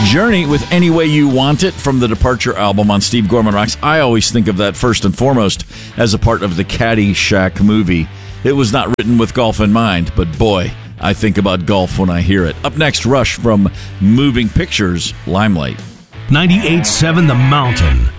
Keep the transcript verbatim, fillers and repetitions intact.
Journey with Any Way You Want It from the Departure album on Steve Gorman Rocks. I always think of that first and foremost as a part of the Caddyshack movie. It was not written with golf in mind, but boy, I think about golf when I hear it. Up next, Rush from Moving Pictures, Limelight. ninety-eight point seven The Mountain.